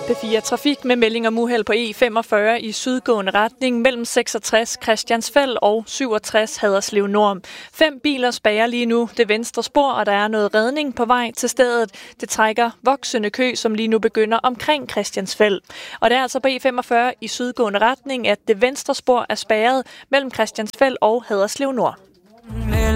P4 Trafik med melding om uheld på E45 i sydgående retning mellem 66 Christiansfeld og 67 Haderslev Nord. 5 biler spærrer lige nu det venstre spor, og der er noget redning på vej til stedet. Det trækker voksende kø, som lige nu begynder omkring Christiansfeld. Og det er altså på E45 i sydgående retning, at det venstre spor er spærret mellem Christiansfeld og Haderslev Nord.